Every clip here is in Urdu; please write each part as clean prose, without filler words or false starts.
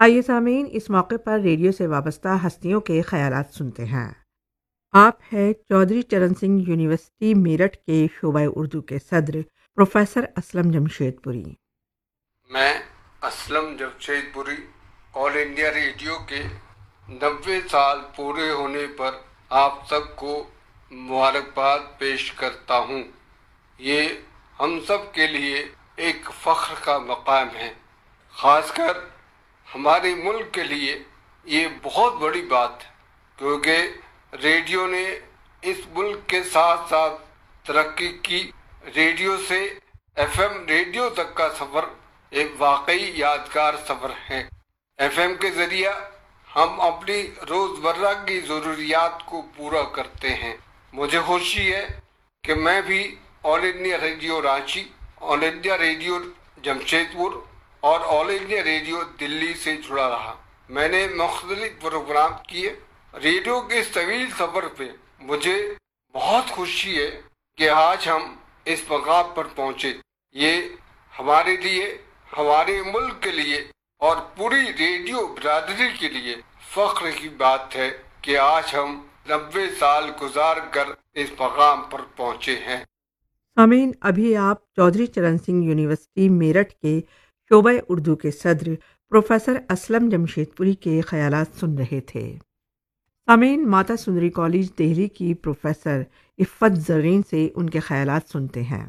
آئیے سامعین، اس موقع پر ریڈیو سے وابستہ ہستیوں کے خیالات سنتے ہیں۔ آپ ہیں چودھری چرن سنگھ یونیورسٹی میرٹھ کے شعبہ اردو کے صدر پروفیسر اسلم جمشید پوری۔ میں اسلم جمشید پوری آل انڈیا ریڈیو کے 90 سال پورے ہونے پر آپ سب کو مبارکباد پیش کرتا ہوں۔ یہ ہم سب کے لیے ایک فخر کا مقام ہے، خاص کر ہمارے ملک کے لیے یہ بہت بڑی بات ہے، کیونکہ ریڈیو نے اس ملک کے ساتھ ساتھ ترقی کی۔ ریڈیو سے ایف ایم ریڈیو تک کا سفر ایک واقعی یادگار سفر ہے۔ ایف ایم کے ذریعہ ہم اپنی روزمرہ کی ضروریات کو پورا کرتے ہیں۔ مجھے خوشی ہے کہ میں بھی آل انڈیا ریڈیو رانچی، آل انڈیا ریڈیو جمشید پور اور آل انڈیا ریڈیو دلی سے جڑا رہا۔ میں نے مختلف پروگرام کیے۔ ریڈیو کے اس طویل سفر پہ مجھے بہت خوشی ہے کہ آج ہم اس مقام پر پہنچے۔ یہ ہمارے لیے، ہمارے ملک کے لیے اور پوری ریڈیو برادری کے لیے فخر کی بات ہے کہ آج ہم 90 سال گزار کر اس مقام پر پہنچے ہیں۔ سامعین، ابھی آپ چودھری چرن سنگھ یونیورسٹی میرٹھ کے شعبہ اردو کے صدر پروفیسر اسلم جمشید پوری کے خیالات سن رہے تھے۔ سامعین، ماتا سندری کالج دہلی کی پروفیسر عفت زرین سے ان کے خیالات سنتے ہیں۔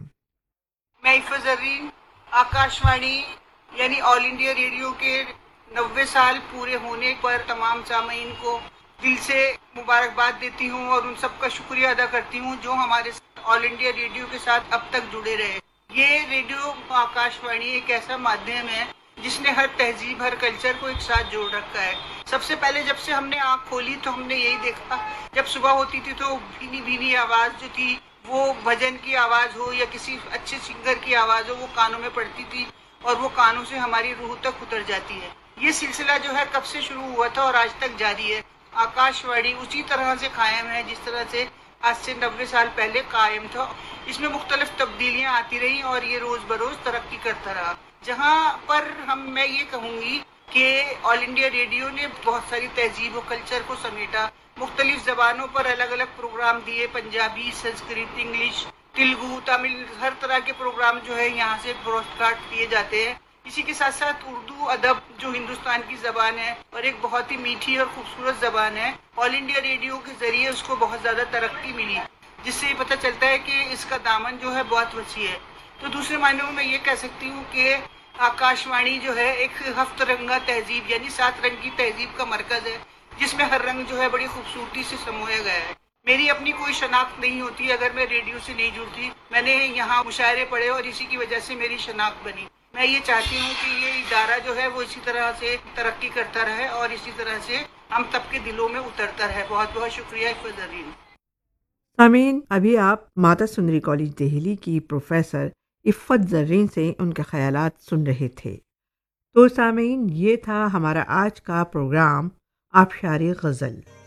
میں عفت زرین آکاش وانی یعنی آل انڈیا ریڈیو کے 90 سال پورے ہونے پر تمام سامعین کو دل سے مبارکباد دیتی ہوں اور ان سب کا شکریہ ادا کرتی ہوں جو ہمارے آل انڈیا ریڈیو کے ساتھ اب تک جڑے رہے۔ یہ ریڈیو آکاش وانی ایک ایسا مادھیم ہے جس نے ہر تہذیب، ہر کلچر کو ایک ساتھ جوڑ رکھا ہے۔ سب سے پہلے جب سے ہم نے آنکھ کھولی تو ہم نے یہی دیکھا، جب صبح ہوتی تھی تو بھینی بھینی آواز جو تھی، وہ بھجن کی آواز ہو یا کسی اچھے سنگر کی آواز ہو، وہ کانوں میں پڑتی تھی اور وہ کانوں سے ہماری روح تک اتر جاتی ہے۔ یہ سلسلہ جو ہے کب سے شروع ہوا تھا اور آج تک جاری ہے۔ آکاش وانی اسی طرح سے قائم ہے جس طرح سے آج سے 90 سال پہلے قائم تھا۔ اس میں مختلف تبدیلیاں آتی رہیں اور یہ روز بروز ترقی کرتا رہا۔ جہاں پر میں یہ کہوں گی کہ آل انڈیا ریڈیو نے بہت ساری تہذیب و کلچر کو سمیٹا، مختلف زبانوں پر الگ الگ پروگرام دیے، پنجابی، سنسکرت، انگلش، تیلگو، تامل، ہر طرح کے پروگرام جو ہے یہاں سے براڈ کاسٹ کیے جاتے ہیں۔ اسی کے ساتھ ساتھ اردو ادب جو ہندوستان کی زبان ہے اور ایک بہت ہی میٹھی اور خوبصورت زبان ہے، آل انڈیا ریڈیو کے ذریعے اس کو بہت زیادہ ترقی ملی، جس سے یہ پتہ چلتا ہے کہ اس کا دامن جو ہے بہت وسیع ہے۔ تو دوسرے معنوں میں یہ کہہ سکتی ہوں کہ آکاش وانی جو ہے ایک ہفت رنگا تہذیب یعنی 7 رنگ کی تہذیب کا مرکز ہے، جس میں ہر رنگ جو ہے بڑی خوبصورتی سے سمویا گیا ہے۔ میری اپنی کوئی شناخت نہیں ہوتی اگر میں ریڈیو سے نہیں جڑتی۔ میں نے یہاں مشاعرے پڑھے اور اسی کی وجہ سے میری شناخت بنی۔ میں یہ چاہتی ہوں کہ یہ ادارہ جو ہے وہ اسی طرح سے ترقی کرتا رہے اور اسی طرح سے ہم سب کے دلوں میں اترتا رہے۔ بہت بہت شکریہ عفت زرین۔ سامعین، ابھی آپ ماتا سندری کالج دہلی کی پروفیسر عفت زرین سے ان کے خیالات سن رہے تھے۔ تو سامعین، یہ تھا ہمارا آج کا پروگرام آبشار غزل۔